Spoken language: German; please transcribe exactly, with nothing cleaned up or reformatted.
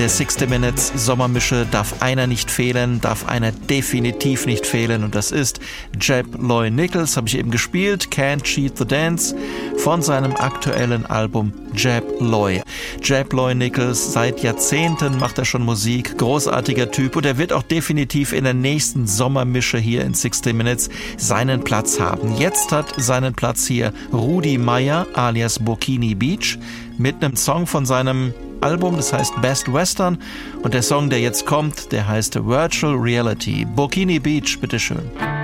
der sixty Minutes Sommermische darf einer nicht fehlen, darf einer definitiv nicht fehlen und das ist Jeb Loy Nichols, habe ich eben gespielt, Can't Cheat the Dance von seinem aktuellen Album Jeb Loy. Jeb Loy Nichols, seit Jahrzehnten macht er schon Musik, großartiger Typ und er wird auch definitiv in der nächsten Sommermische hier in sixty Minutes seinen Platz haben. Jetzt hat seinen Platz hier Rudi Meyer alias Burkini Beach mit einem Song von seinem Album, das heißt Best Western und der Song, der jetzt kommt, der heißt Virtual Reality. Burkini Beach, bitteschön.